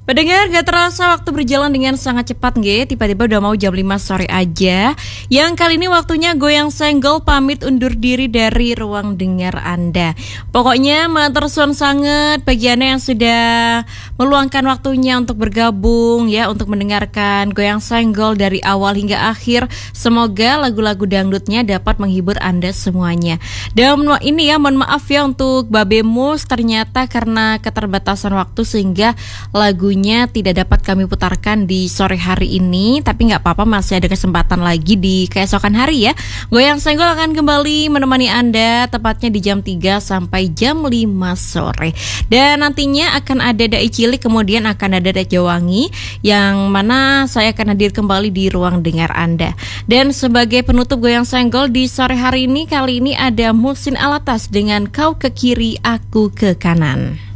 Pendengar, gak terasa waktu berjalan dengan sangat cepat nge. Tiba-tiba udah mau jam 5 sore aja. Yang kali ini waktunya Goyang Senggol pamit undur diri dari ruang dengar Anda. Pokoknya matur suwun sanget bagi Anda yang sudah meluangkan waktunya untuk bergabung ya, untuk mendengarkan Goyang Senggol dari awal hingga akhir. Semoga lagu-lagu dangdutnya dapat menghibur Anda semuanya. Dan ini ya, mohon maaf ya untuk Babe Mus, ternyata karena keterbatasan waktu sehingga lagunya tidak dapat kami putarkan di sore hari ini. Tapi gak apa-apa, masih ada kesempatan lagi di keesokan hari ya. Goyang Senggol akan kembali menemani Anda tepatnya di jam 3 sampai jam 5 sore. Dan nantinya akan ada Dai Cilik, kemudian akan ada Dai Jawangi, yang mana saya akan hadir kembali di ruang dengar Anda. Dan sebagai penutup Goyang Senggol di sore hari ini, kali ini ada Muhsin Alatas dengan Kau ke Kiri Aku ke Kanan.